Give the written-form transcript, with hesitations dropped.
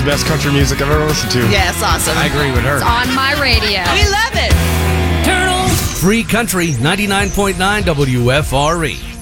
best country music I've ever listened to. Yeah, it's awesome. I agree with her. It's on my radio. We love it. Free Country 99.9 WFRE.